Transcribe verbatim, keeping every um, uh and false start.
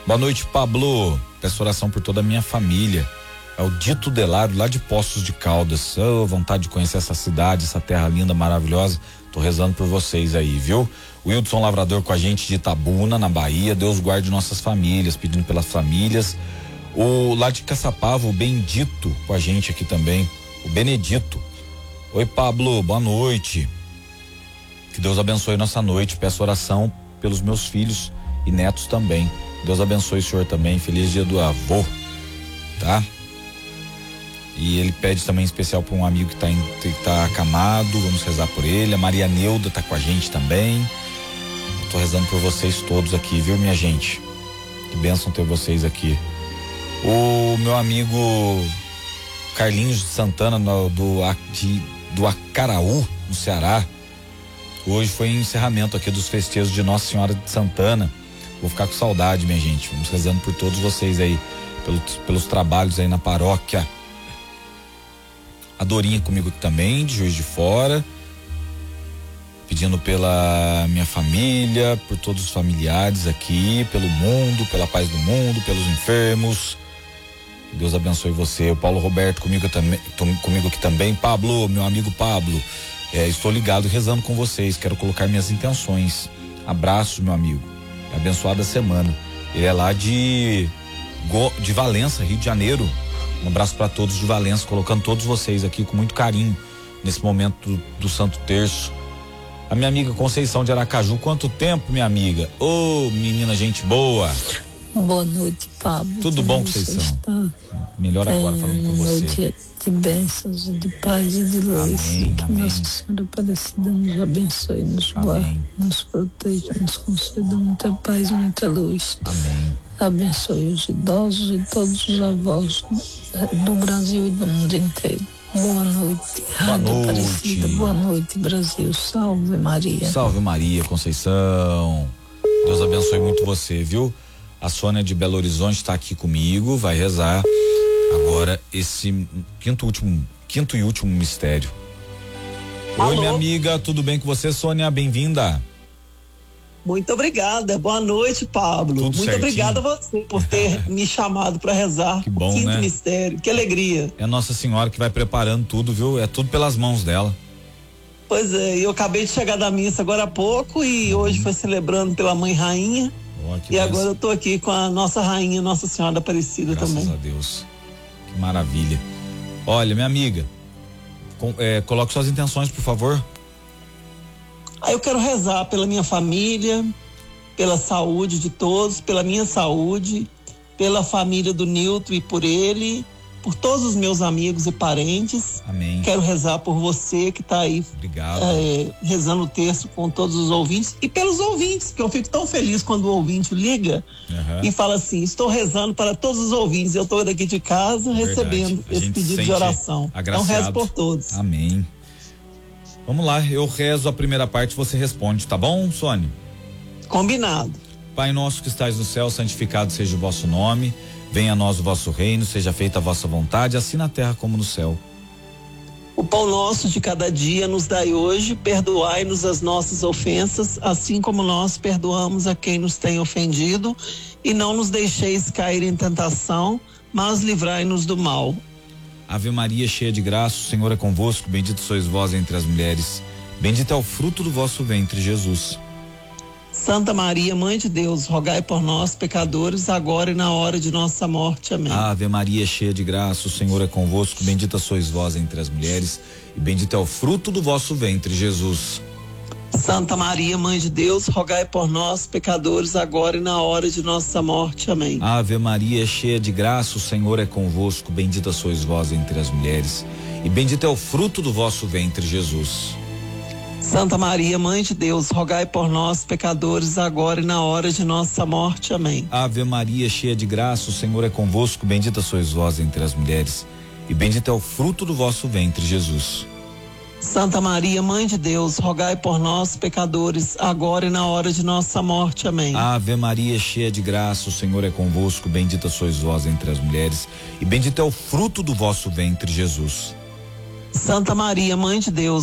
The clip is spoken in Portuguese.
Boa noite, Pablo. Peço oração por toda a minha família. É o Dito Delário, lá de Poços de Caldas. Oh, vontade de conhecer essa cidade, essa terra linda, maravilhosa. Tô rezando por vocês aí, viu? O Wilson Lavrador com a gente de Itabuna, na Bahia. Deus guarde nossas famílias, pedindo pelas famílias. O lá de Caçapava, o Bendito com a gente aqui também. O Benedito. Oi, Pablo, boa noite. Que Deus abençoe nossa noite. Peço oração pelos meus filhos e netos também. Deus abençoe o senhor também. Feliz dia do avô, tá? E ele pede também em especial para um amigo que tá, em, que tá acamado. Vamos rezar por ele. A Maria Neuda tá com a gente também. Eu tô rezando por vocês todos aqui, viu, minha gente? Que bênção ter vocês aqui. O meu amigo Carlinhos de Santana, no, do, de, do Acaraú, no Ceará. Hoje foi encerramento aqui dos festejos de Nossa Senhora de Santana. Vou ficar com saudade, minha gente. Vamos rezando por todos vocês aí, pelos, pelos trabalhos aí na paróquia. A Dorinha comigo aqui também, de Juiz de Fora. Pedindo pela minha família, por todos os familiares aqui, pelo mundo, pela paz do mundo, pelos enfermos. Deus abençoe você. O Paulo Roberto comigo também, comigo aqui também. Pablo, meu amigo Pablo, é, estou ligado rezando com vocês. Quero colocar minhas intenções. Abraço, meu amigo. Abençoada semana. Ele é lá de de Valença, Rio de Janeiro. Um abraço para todos de Valença, colocando todos vocês aqui com muito carinho nesse momento do, do Santo Terço. A minha amiga Conceição de Aracaju, quanto tempo, minha amiga? Ô, oh, menina, gente boa. Boa noite, Pablo. Tudo bom, Conceição? Está? Melhor agora é, falando com você. Noite de bênçãos, de paz e de luz. Amém, que amém. Nossa Senhora Aparecida nos abençoe, nos guarde, nos proteja, nos conceda muita paz e muita luz. Amém. Abençoe os idosos e todos os avós do Brasil e do mundo inteiro. Boa noite, Rádio Aparecida. Boa noite, Brasil. Salve Maria. Salve Maria, Conceição. Deus abençoe muito você, viu? A Sônia de Belo Horizonte está aqui comigo, vai rezar agora esse quinto último, quinto e último mistério. Alô? Oi, minha amiga, tudo bem com você, Sônia? Bem-vinda. Muito obrigada. Boa noite, Pablo. Tudo Muito certinho. Obrigada a você por ter me chamado para rezar. Que bom, o quinto né? mistério. Que alegria. É a Nossa Senhora que vai preparando tudo, viu? É tudo pelas mãos dela. Pois é, eu acabei de chegar da missa agora há pouco e uhum. hoje foi celebrando pela Mãe Rainha. Oh, e benção. Agora eu tô aqui com a nossa Rainha, Nossa Senhora Aparecida. Graças também. Graças a Deus. Que maravilha. Olha, minha amiga, com, é, coloque suas intenções, por favor. Aí eu quero rezar pela minha família, pela saúde de todos, pela minha saúde, pela família do Nilton e por ele, por todos os meus amigos e parentes. Amém. Quero rezar por você que está aí. Obrigado. É, rezando o texto com todos os ouvintes e pelos ouvintes, que eu fico tão feliz quando o ouvinte liga uhum. e fala assim, estou rezando para todos os ouvintes. Eu estou daqui de casa Verdade. recebendo A esse pedido de oração. Agraciado. Então rezo por todos. Amém. Vamos lá, eu rezo a primeira parte, você responde, tá bom, Sônia? Combinado. Pai nosso que estais no céu, santificado seja o vosso nome, venha a nós o vosso reino, seja feita a vossa vontade, assim na terra como no céu. O pão nosso de cada dia nos dai hoje, perdoai-nos as nossas ofensas, assim como nós perdoamos a quem nos tem ofendido, e não nos deixeis cair em tentação, mas livrai-nos do mal. Ave Maria, cheia de graça, o Senhor é convosco, bendita sois vós entre as mulheres, bendito é o fruto do vosso ventre, Jesus. Santa Maria, Mãe de Deus, rogai por nós, pecadores, agora e na hora de nossa morte. Amém. Ave Maria, cheia de graça, o Senhor é convosco, bendita sois vós entre as mulheres, e bendito é o fruto do vosso ventre, Jesus. Santa Maria, Mãe de Deus, rogai por nós, pecadores, agora e na hora de nossa morte. Amém. Ave Maria, cheia de graça, o Senhor é convosco, bendita sois vós entre as mulheres, e bendito é o fruto do vosso ventre, Jesus. Santa Maria, Mãe de Deus, rogai por nós, pecadores, agora e na hora de nossa morte. Amém. Ave Maria, cheia de graça, o Senhor é convosco, bendita sois vós entre as mulheres, e bendito é o fruto do vosso ventre, Jesus. Santa Maria, Mãe de Deus, rogai por nós, pecadores, agora e na hora de nossa morte. Amém. Ave Maria, cheia de graça, o Senhor é convosco, bendita sois vós entre as mulheres, e bendito é o fruto do vosso ventre, Jesus. Santa Maria, Mãe de Deus,